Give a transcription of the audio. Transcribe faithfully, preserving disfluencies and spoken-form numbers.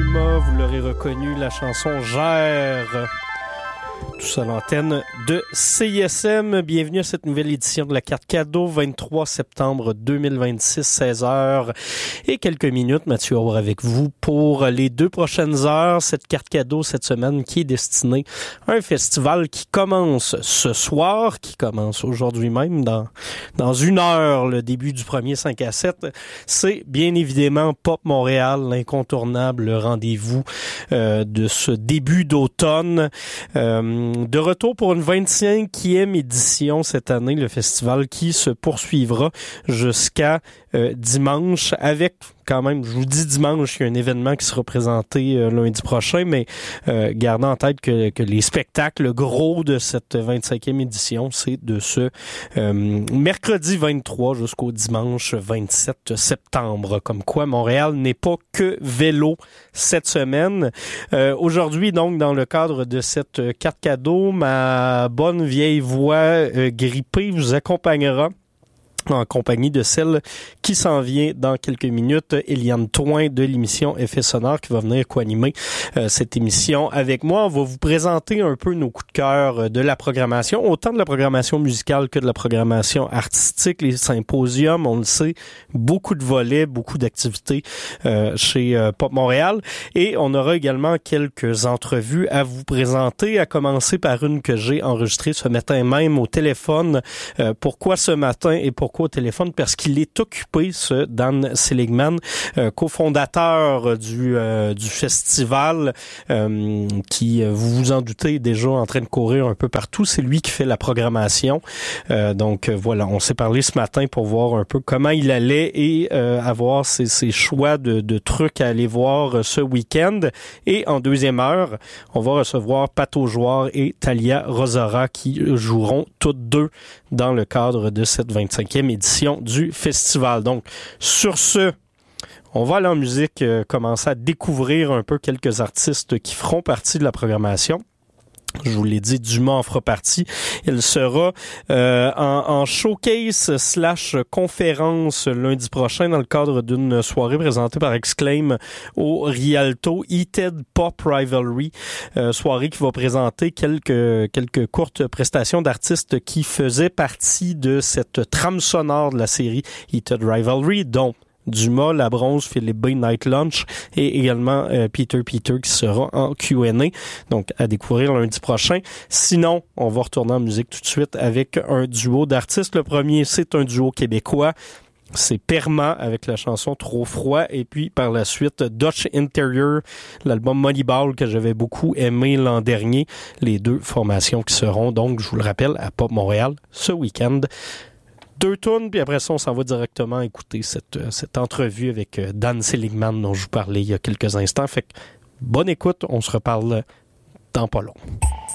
Alma, vous l'aurez reconnu, la chanson Gère. Tout ça à l'antenne de C I S M. Bienvenue à cette nouvelle édition de la carte cadeau, vingt-trois septembre deux mille vingt-six, seize heures et quelques minutes. Mathieu Aure avec vous pour les deux prochaines heures. Cette carte cadeau cette semaine qui est destinée à un festival qui commence ce soir, qui commence aujourd'hui même, dans, dans une heure, le début du premier cinq à sept. C'est bien évidemment Pop Montréal, l'incontournable rendez-vous euh, de ce début d'automne. Euh, De retour pour une vingt-cinquième édition cette année, le festival qui se poursuivra jusqu'à euh, dimanche avec, quand même, je vous dis dimanche, il y a un événement qui sera présenté euh, lundi prochain, mais euh, gardez en tête que, que les spectacles, le gros de cette vingt-cinquième édition, c'est de ce euh, mercredi vingt-trois jusqu'au dimanche vingt-sept septembre. Comme quoi, Montréal n'est pas que vélo cette semaine. Euh, aujourd'hui, donc, dans le cadre de cette carte cadeau, ma bonne vieille voix euh, grippée vous accompagnera en compagnie de celle qui s'en vient dans quelques minutes, Eliane Thoin de l'émission Effets sonores qui va venir co-animer euh, cette émission avec moi. On va vous présenter un peu nos coups de cœur de la programmation, autant de la programmation musicale que de la programmation artistique, les symposiums, on le sait, beaucoup de volets, beaucoup d'activités euh, chez euh, Pop Montréal. Et on aura également quelques entrevues à vous présenter, à commencer par une que j'ai enregistrée ce matin même au téléphone. Euh, pourquoi ce matin et pourquoi au téléphone? Parce qu'il est occupé, ce Dan Seligman, euh, cofondateur du euh, du festival, euh, qui, euh, vous vous en doutez, est déjà en train de courir un peu partout. C'est lui qui fait la programmation. Euh, donc euh, voilà, on s'est parlé ce matin pour voir un peu comment il allait et euh, avoir ses, ses choix de, de trucs à aller voir euh, ce week-end. Et en deuxième heure, on va recevoir Pat Aujoire et Thalia Rosara qui joueront toutes deux dans le cadre de cette vingt-cinquième édition du festival. Donc, sur ce, on va aller en musique, euh, commencer à découvrir un peu quelques artistes qui feront partie de la programmation. Je vous l'ai dit, Dumas en fera partie. Il sera euh, en, en showcase slash conférence lundi prochain dans le cadre d'une soirée présentée par Exclaim au Rialto Heated Pop Rivalry. Euh, soirée qui va présenter quelques quelques courtes prestations d'artistes qui faisaient partie de cette trame sonore de la série Heated Rivalry, dont Dumas, La Bronze, Philippe B, Night Lunch et également euh, Peter Peter qui sera en Q and A. Donc, à découvrir lundi prochain. Sinon, on va retourner en musique tout de suite avec un duo d'artistes. Le premier, c'est un duo québécois. C'est Perma avec la chanson Trop froid et puis par la suite Dutch Interior, l'album Moneyball que j'avais beaucoup aimé l'an dernier. Les deux formations qui seront donc, je vous le rappelle, à Pop Montréal ce week-end. Deux tunes, puis après ça, on s'en va directement écouter cette, cette entrevue avec Dan Seligman dont je vous parlais il y a quelques instants. Fait que bonne écoute, on se reparle dans pas long.